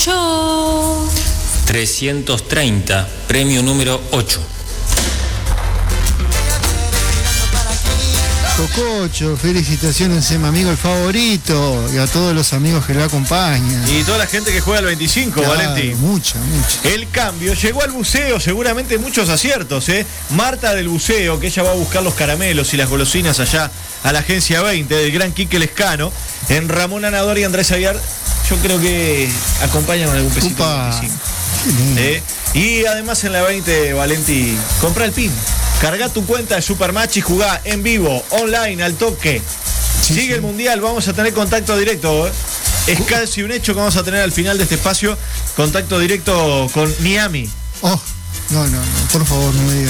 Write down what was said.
8. 330, premio número 8. Cococho, felicitaciones, mi amigo el favorito, y a todos los amigos que lo acompañan. Y toda la gente que juega al 25, Claro, Valentín. Mucha. El cambio llegó al buceo, seguramente muchos aciertos, ¿eh? Marta del buceo, que ella va a buscar los caramelos y las golosinas allá a la agencia 20 del gran Quique Lescano. En Ramón Anador y Andrés Aguiar, yo creo que acompañan con algún pesito. Upa, 25. Y además en la 20, Valenti, compra el PIN. Carga tu cuenta de Supermatch y jugá en vivo, online, al toque. Sigue el Mundial, vamos a tener contacto directo. Es casi un hecho que vamos a tener al final de este espacio contacto directo con Miami. Oh, no, por favor, no me digas.